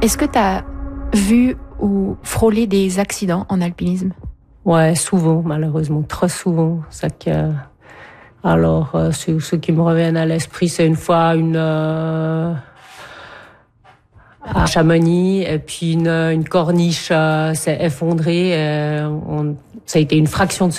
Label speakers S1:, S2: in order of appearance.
S1: Est-ce que tu as vu ou frôlé des accidents en alpinisme?
S2: Ouais, souvent, malheureusement, trop souvent. Alors, ceux qui me reviennent à l'esprit, c'est une fois à Chamonix, et puis une corniche s'est effondrée. Ça a été une fraction de